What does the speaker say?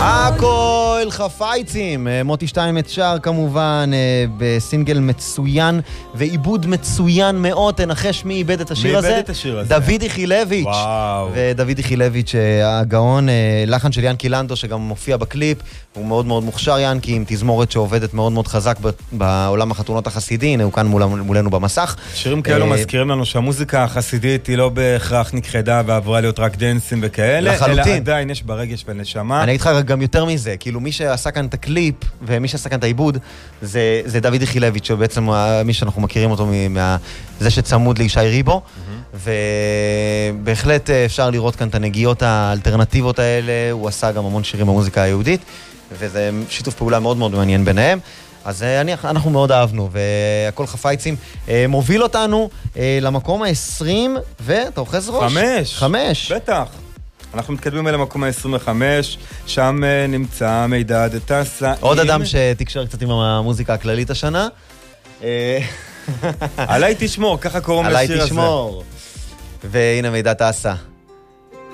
הכל חפייצים, מוטי שטיינמץ שר כמובן בסינגל מצוין ועיבוד מצוין מאוד. תנחש מי איבד את השיר הזה? מי איבד את השיר הזה? דוד יחילביץ'. וואו. ודוד יחילביץ' הגאון, לחן של ינקי לנדו שגם מופיע בקליפ. הוא מאוד מאוד מוכשר ינקי, עם תזמורת שעובדת מאוד מאוד חזק בעולם החתונות החסידי. הנה הוא כאן מולנו במסך. שירים כאלו מזכירים לנו שהמוזיקה החסידית היא לא בהכרח נכחדה ועברה להיות רק דנסים וכאלה, לחלוטין. אלא עדיין יש ברגש ונשמה. אני אגיד לך גם יותר מזה, כאילו מי שעשה כאן את הקליפ ומי שעשה כאן את העיבוד זה דוד יחילביץ', שבעצם מי שאנחנו מכירים אותו זה שצמוד לישי ריבו, ובהחלט אפשר לראות כאן את הנגיעות האלטרנטיביות האלה. הוא עשה גם המון שירים במוזיקה היהודית, וזה שיתוף פעולה מאוד מאוד מעניין ביניהם. אז אנחנו מאוד אהבנו, והכל חפייצים מוביל אותנו למקום ה-20, ואתה אוחז ראש? 5. בטח. אנחנו מתקדמים אל המקום ה-25, שם נמצא מידע דטסה. עוד אדם שתקשר קצת עם המוזיקה הכללית השנה. עליי תשמור, ככה קוראים לשיר הזה. עליי תשמור. והנה מידע דטסה.